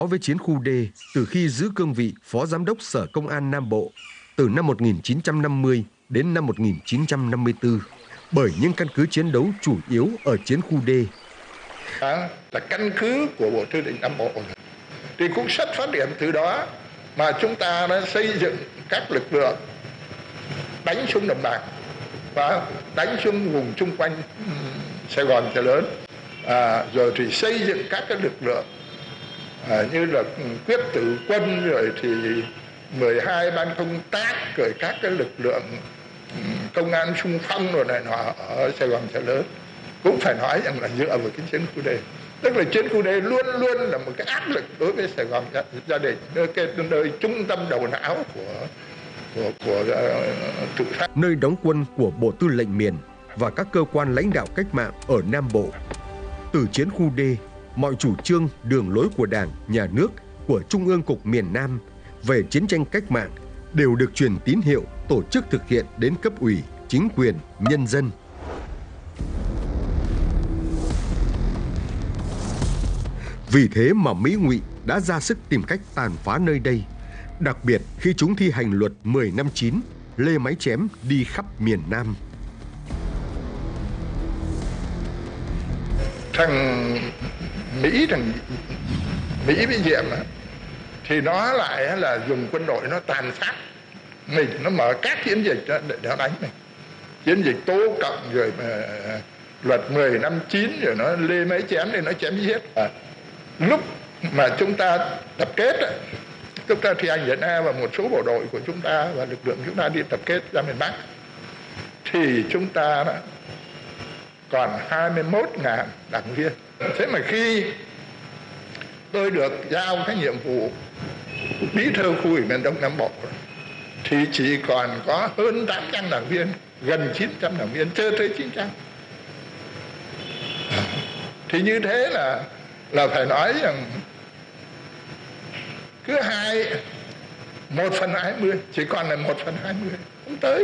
với chiến khu D từ khi giữ cương vị Phó Giám đốc Sở Công an Nam Bộ từ năm 1950 đến năm 1954 bởi những căn cứ chiến đấu chủ yếu ở chiến khu D. Đó là căn cứ của Bộ Tư lệnh Nam Bộ. Thì cũng xuất phát điểm từ đó mà chúng ta đã xây dựng các lực lượng đánh xuống đồng bằng và đánh xuống vùng chung quanh Sài Gòn chợ lớn, rồi thì xây dựng các cái lực lượng như là quyết tử quân, rồi thì 12 ban công tác, rồi các cái lực lượng công an xung phong rồi này nọ ở Sài Gòn chợ lớn. Cũng phải nói rằng là dựa vào cái chiến khu D, tức là chiến khu D luôn luôn là một cái áp lực đối với Sài Gòn gia đình, nơi trung tâm đầu não của trụ sở, nơi đóng quân của Bộ Tư lệnh miền và các cơ quan lãnh đạo cách mạng ở Nam Bộ. Từ chiến khu D, mọi chủ trương, đường lối của Đảng, Nhà nước, của Trung ương Cục miền Nam về chiến tranh cách mạng đều được truyền tín hiệu tổ chức thực hiện đến cấp ủy, chính quyền, nhân dân. Vì thế mà Mỹ Ngụy đã ra sức tìm cách tàn phá nơi đây, đặc biệt khi chúng thi hành luật 10 năm 9, lê máy chém đi khắp miền Nam. Thằng Mỹ với Diệm thì nó lại là dùng quân đội nó tàn sát mình, nó mở các chiến dịch để nó đánh mình. Chiến dịch Tố Cộng, rồi luật 10 năm 9, rồi nó lê máy chém để nó chém giết. Lúc mà chúng ta tập kết, chúng ta thi hành Việt Nam và một số bộ đội của chúng ta và lực lượng chúng ta đi tập kết ra miền Bắc, thì chúng ta đã còn 21.000 đảng viên. Thế mà khi tôi được giao cái nhiệm vụ bí thư khu ủy miền Đông Nam Bộ thì chỉ còn có hơn 800 đảng viên, gần 900 đảng viên, chưa tới 900. Thì như thế là phải nói rằng cứ 1/20, chỉ còn là 1/20, không tới.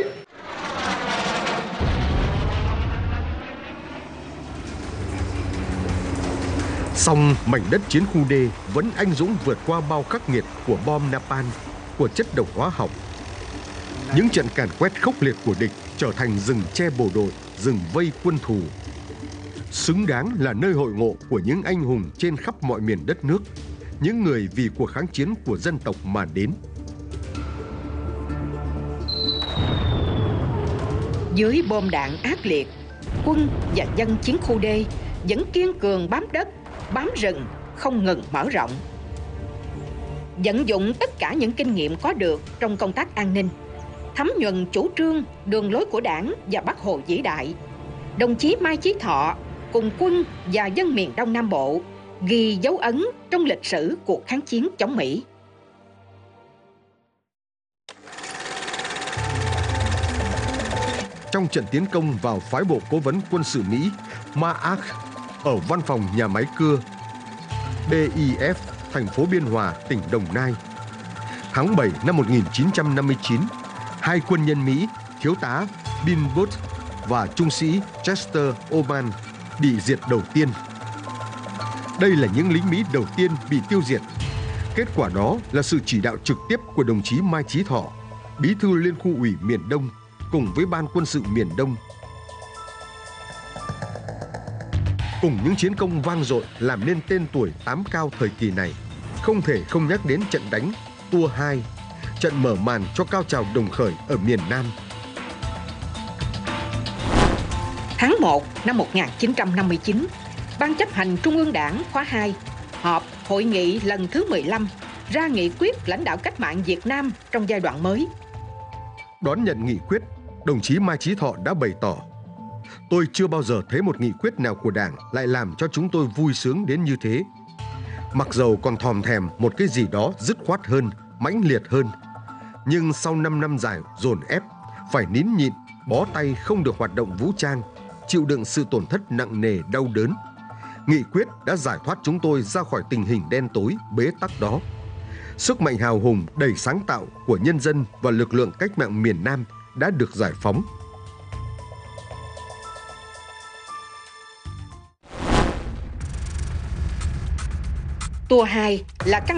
Song mảnh đất chiến khu D vẫn anh dũng vượt qua bao khắc nghiệt của bom napalm, của chất độc hóa học. Những trận càn quét khốc liệt của địch trở thành rừng che bộ đội, rừng vây quân thù. Xứng đáng là nơi hội ngộ của những anh hùng trên khắp mọi miền đất nước, những người vì cuộc kháng chiến của dân tộc mà đến. Dưới bom đạn ác liệt, quân và dân chiến khu D vẫn kiên cường bám đất, bám rừng, không ngừng mở rộng. Vận dụng tất cả những kinh nghiệm có được trong công tác an ninh, thấm nhuần chủ trương, đường lối của Đảng và Bác Hồ vĩ đại, đồng chí Mai Chí Thọ cùng quân và dân miền Đông Nam Bộ ghi dấu ấn trong lịch sử cuộc kháng chiến chống Mỹ. Trong trận tiến công vào phái bộ cố vấn quân sự Mỹ MAARC ở văn phòng nhà máy cưa BIF, thành phố Biên Hòa, tỉnh Đồng Nai, tháng 7 năm 1959, hai quân nhân Mỹ, thiếu tá Bill Booth và trung sĩ Chester Oman bị diệt đầu tiên. Đây là những lính Mỹ đầu tiên bị tiêu diệt. Kết quả đó là sự chỉ đạo trực tiếp của đồng chí Mai Chí Thọ, bí thư Liên khu ủy miền Đông, cùng với Ban quân sự miền Đông. Cùng những chiến công vang dội làm nên tên tuổi tám cao thời kỳ này, không thể không nhắc đến trận đánh Tua 2, trận mở màn cho cao trào đồng khởi ở miền Nam. Tháng 1 năm 1959, Ban chấp hành Trung ương Đảng khóa 2 họp hội nghị lần thứ 15 ra nghị quyết lãnh đạo cách mạng Việt Nam trong giai đoạn mới. Đón nhận nghị quyết, đồng chí Mai Chí Thọ đã bày tỏ: tôi chưa bao giờ thấy một nghị quyết nào của Đảng lại làm cho chúng tôi vui sướng đến như thế. Mặc dầu còn thòm thèm một cái gì đó dứt khoát hơn, mãnh liệt hơn, nhưng sau 5 năm dài dồn ép, phải nín nhịn, bó tay không được hoạt động vũ trang, chịu đựng sự tổn thất nặng nề đau đớn, nghị quyết đã giải thoát chúng tôi ra khỏi tình hình đen tối, bế tắc đó. Sức mạnh hào hùng đầy sáng tạo của nhân dân và lực lượng cách mạng miền Nam đã được giải phóng. Tour 2 là căn